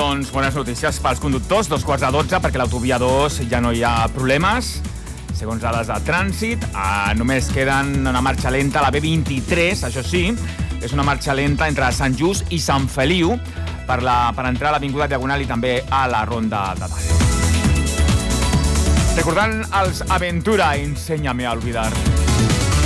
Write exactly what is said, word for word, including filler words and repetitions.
Doncs bones notícies pels conductors, dos quarts de dotze, perquè l'autovia dos ja no hi ha problemes. Segons dades de trànsit, eh, només queden una marxa lenta a la B vint-i-tres, això sí, és una marxa lenta entre Sant Just i Sant Feliu per, la, per entrar a l'Avinguda Diagonal i també a la Ronda de Dalt. Recordant els Aventura, enséñame a olvidar.